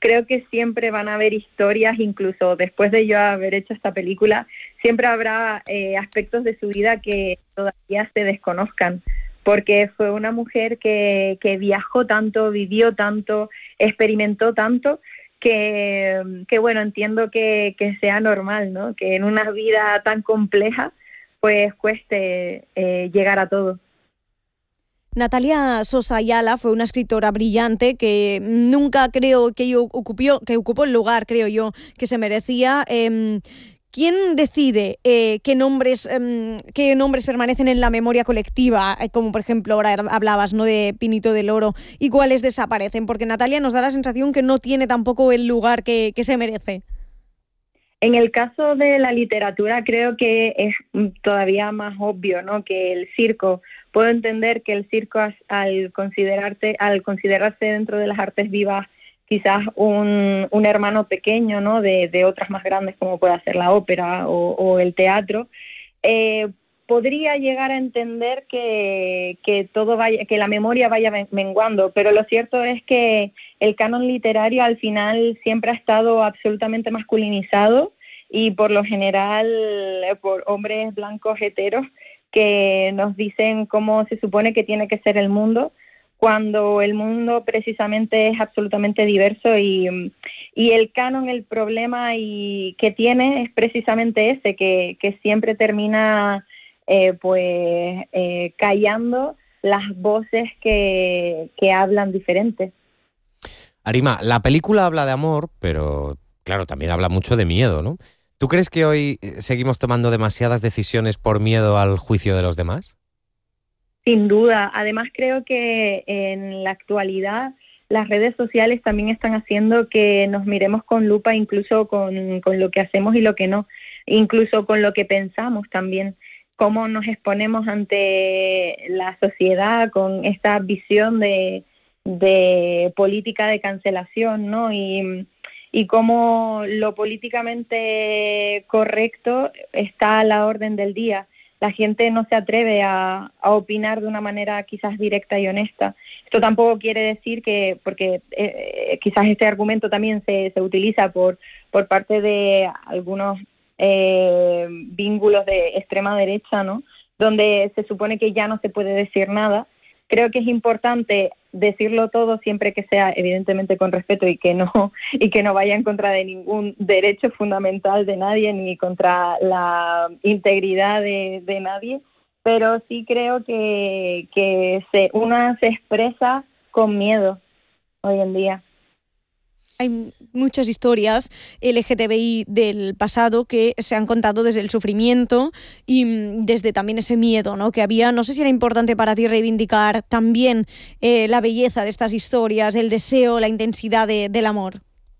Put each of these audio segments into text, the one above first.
creo que siempre van a haber historias, incluso después de yo haber hecho esta película, siempre habrá aspectos de su vida que todavía se desconozcan, porque fue una mujer que viajó tanto, vivió tanto, experimentó tanto, que bueno, entiendo que sea normal, ¿no? Que en una vida tan compleja pues cueste llegar a todo. Natalia Sosa Ayala fue una escritora brillante que nunca creo que ocupó el lugar, creo yo, que se merecía. ¿Quién decide qué nombres permanecen en la memoria colectiva? Como por ejemplo ahora hablabas, ¿no?, de Pinito del Oro, y cuáles desaparecen, porque Natalia nos da la sensación que no tiene tampoco el lugar que se merece. En el caso de la literatura creo que es todavía más obvio, ¿no?, que el circo. Puedo entender que el circo, al considerarse dentro de las artes vivas quizás un hermano pequeño, ¿no?, de otras más grandes como puede ser la ópera o el teatro, podría llegar a entender que la memoria vaya menguando, pero lo cierto es que el canon literario al final siempre ha estado absolutamente masculinizado, y por lo general por hombres blancos heteros que nos dicen cómo se supone que tiene que ser el mundo, cuando el mundo precisamente es absolutamente diverso, y el canon, el problema que tiene es precisamente ese, que siempre termina callando las voces que hablan diferente. Arima, la película habla de amor, pero claro, también habla mucho de miedo, ¿no? ¿Tú crees que hoy seguimos tomando demasiadas decisiones por miedo al juicio de los demás? Sin duda. Además, creo que en la actualidad las redes sociales también están haciendo que nos miremos con lupa, incluso con lo que hacemos y lo que no, incluso con lo que pensamos también, cómo nos exponemos ante la sociedad con esta visión de política de cancelación, ¿no? Y cómo lo políticamente correcto está a la orden del día. La gente no se atreve a opinar de una manera quizás directa y honesta. Esto tampoco quiere decir que, porque quizás este argumento también se utiliza por parte de algunos vínculos de extrema derecha, ¿no?, donde se supone que ya no se puede decir nada. Creo que es importante decirlo todo, siempre que sea evidentemente con respeto y que no vaya en contra de ningún derecho fundamental de nadie ni contra la integridad de nadie, pero sí creo que una se expresa con miedo hoy en día. Hay muchas historias LGTBI del pasado que se han contado desde el sufrimiento y desde también ese miedo, ¿no?, que había. No sé si era importante para ti reivindicar también la belleza de estas historias, el deseo, la intensidad del amor.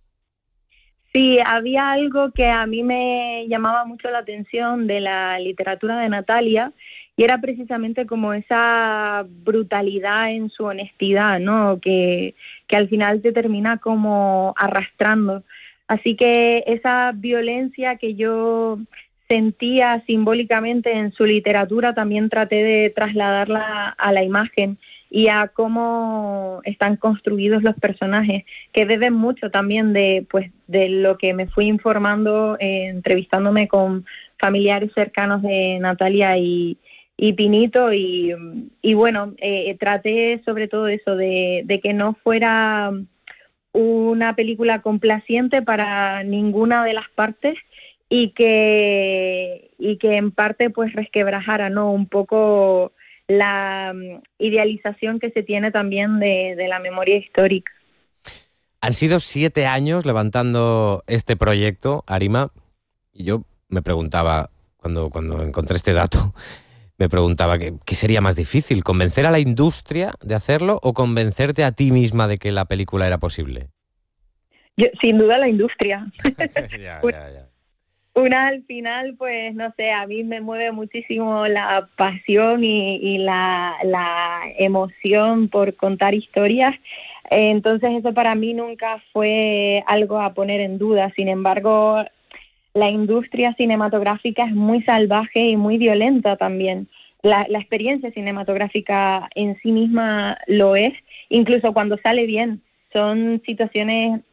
Sí, había algo que a mí me llamaba mucho la atención de la literatura de Natalia, y era precisamente como esa brutalidad en su honestidad, ¿no?, que al final te termina como arrastrando. Así que esa violencia que yo sentía simbólicamente en su literatura también traté de trasladarla a la imagen y a cómo están construidos los personajes, que beben mucho también de lo que me fui informando, entrevistándome con familiares cercanos de Natalia y Pinito, y bueno, traté sobre todo eso, de que no fuera una película complaciente para ninguna de las partes, y que en parte pues resquebrajara, ¿no?, un poco la idealización que se tiene también de la memoria histórica. Han sido 7 años levantando este proyecto, Arima, y yo me preguntaba, cuando encontré este dato, me preguntaba ¿qué sería más difícil? ¿Convencer a la industria de hacerlo o convencerte a ti misma de que la película era posible? Sin duda la industria. Ya. Una al final, pues no sé, a mí me mueve muchísimo la pasión y la emoción por contar historias. Entonces eso para mí nunca fue algo a poner en duda. Sin embargo, la industria cinematográfica es muy salvaje y muy violenta también. La experiencia cinematográfica en sí misma lo es, incluso cuando sale bien. Son situaciones